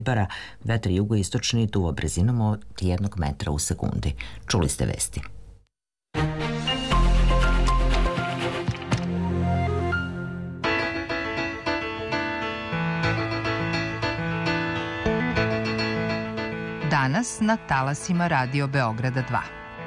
Bara, vetar jugoistočni duva brzinom od 1 metra u sekundi. Čuli ste vesti. Danas na talasima Radio Beograda 2.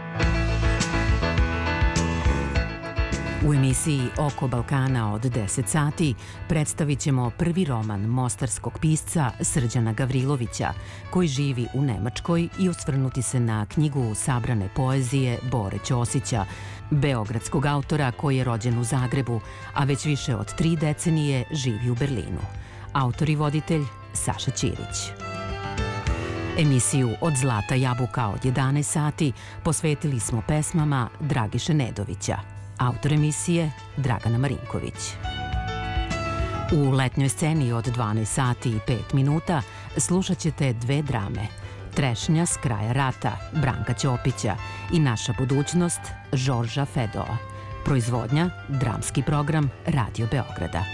U emisiji Oko Balkana od 10 sati predstavit ćemo prvi roman mostarskog pisca Srđana Gavrilovića, koji živi u Nemačkoj, i osvrnuti se na knjigu sabrane poezije Bore Ćosića, beogradskog autora koji je rođen u Zagrebu, a već više od 3 decenije živi u Berlinu. Autor i voditelj Saša Ćirić. Emisiju Od zlata jabuka od 11 sati posvetili smo pesmama Dragiše Nedovića. Autor emisije Dragana Marinković. U letnjoj sceni od 12 sati i 5 minuta slušat ćete 2 drame. Trešnja s kraja rata Branka Ćopića i Naša budućnost Žorža Fedoa. Proizvodnja dramski program Radio Beograda.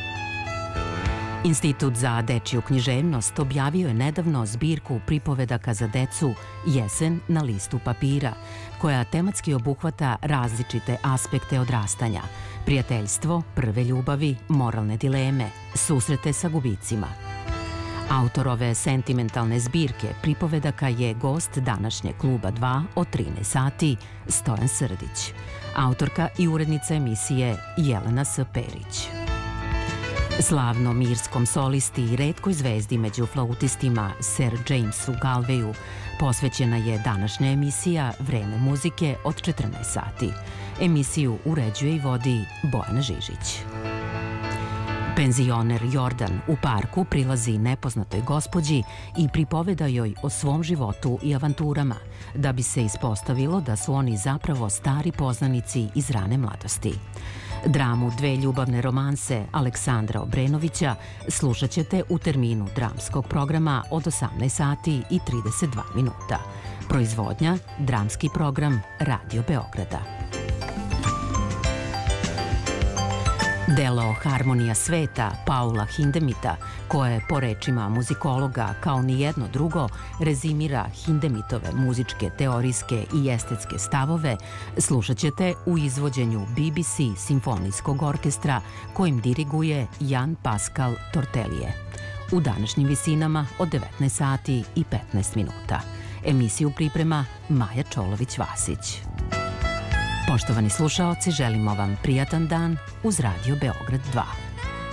Institut za dečiju književnost objavio je nedavno zbirku pripovedaka za decu Jesen na listu papira, koja tematski obuhvata različite aspekte odrastanja: prijateljstvo, prve ljubavi, moralne dileme, susrete sa gubicima. Autor ove sentimentalne zbirke pripovedaka je gost današnjeg Kluba 2 od 13 sati, Stojan Srdić. Autorka i urednica emisije Jelena S. Perić. Slavnom irskom solisti i retkoj zvezdi među flautistima Sir Jamesu Galveju posvećena je današnja emisija Vreme muzike od 14 sati. Emisiju uređuje i vodi Bojana Žižić. Penzioner Jordan u parku prilazi nepoznatoj gospođi i pripoveda joj o svom životu i avanturama, da bi se ispostavilo da su oni zapravo stari poznanici iz rane mladosti. Dramu 2 ljubavne romanse Aleksandra Obrenovića slušat ćete u terminu dramskog programa od 18 sati i 32 minuta. Proizvodnja dramski program Radio Beograda. Delo Harmonija sveta Paula Hindemita, koje po rečima muzikologa kao nijedno drugo rezimira Hindemitove muzičke, teorijske i estetske stavove, slušat ćete u izvođenju BBC simfonijskog orkestra kojim diriguje Jan Pascal Tortelije. U današnjim visinama od 19 sati i 15 minuta. Emisiju priprema Maja Čolović-Vasić. Poštovani slušaoci, želimo vam prijatan dan uz Radio Beograd 2.